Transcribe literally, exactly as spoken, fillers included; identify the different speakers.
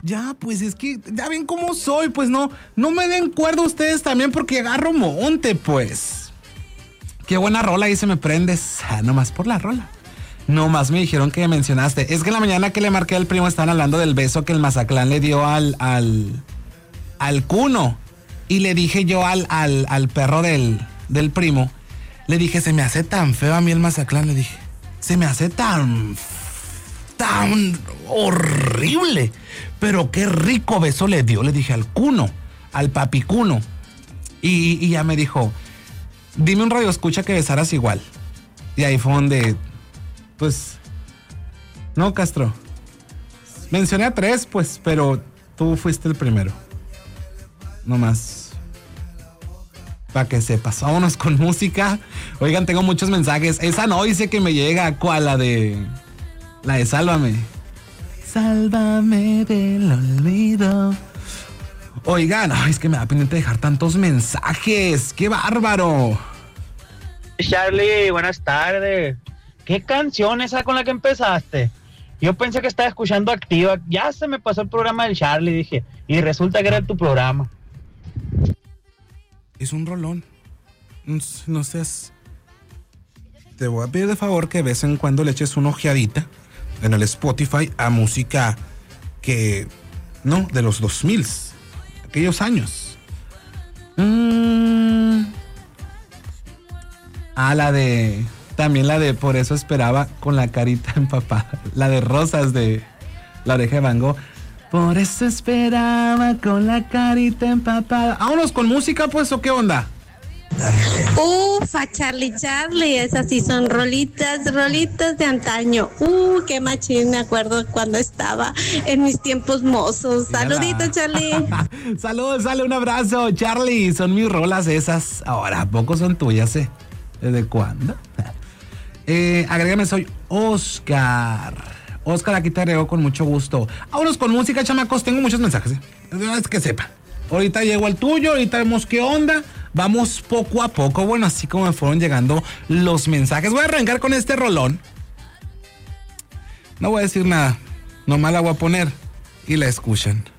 Speaker 1: Ya, pues es que ya ven cómo soy, pues no, no me den cuerda ustedes también porque agarro monte, pues. Qué buena rola, ahí se me prendes. Ah, nomás por la rola. Nomás me dijeron que mencionaste. Es que en la mañana que le marqué al primo estaban hablando del beso que el Mazatlán le dio al, al, al Cuno. Y le dije yo al, al, al perro del, del primo, le dije, se me hace tan feo a mí el Mazatlán, le dije. Se me hace tan, tan horrible. Pero qué rico beso le dio, le dije al Cuno, al papi Cuno. Y, y ya me dijo, dime un radio escucha que besaras igual. Y ahí fue donde, pues, no, Castro. Mencioné a tres, pues, pero tú fuiste el primero. No más. Para que sepas. Vámonos con música. Oigan, tengo muchos mensajes. Esa no dice que me llega. ¿Cuál? La de. La de Sálvame. Sálvame del olvido. Oigan, ay, es que me da pendiente dejar tantos mensajes. ¡Qué bárbaro!
Speaker 2: Charlie, buenas tardes. ¿Qué canción esa con la que empezaste? Yo pensé que estaba escuchando Activa. Ya se me pasó el programa del Charlie, dije. Y resulta que era tu programa.
Speaker 1: Es un rolón. No, no seas... Te voy a pedir de favor que de vez en cuando le eches una ojeadita en el Spotify a música que... No, de los dos mil, aquellos años. Mm. Ah, la de... También la de Por eso esperaba con la carita empapada. La de Rosas de La Oreja de Van Gogh. Por eso esperaba con la carita empapada. Vámonos con música, pues, ¿o qué onda?
Speaker 3: Ufa, Charlie, Charlie, esas sí son rolitas, rolitas de antaño. Uh, qué machín, me acuerdo cuando estaba en mis tiempos mozos. Saluditos, Charlie.
Speaker 1: Saludos, sale un abrazo, Charlie. Son mis rolas esas. Ahora, ¿a poco son tuyas, eh? ¿Desde cuándo? Eh, agrégame, soy Oscar. Oscar, aquí te agrego con mucho gusto. Vámonos con música, chamacos. Tengo muchos mensajes, ¿eh? Es que sepa. Ahorita llego al tuyo, ahorita vemos qué onda. Vamos poco a poco. Bueno, así como me fueron llegando los mensajes. Voy a arrancar con este rolón. No voy a decir nada. Nomás la voy a poner y la escuchan.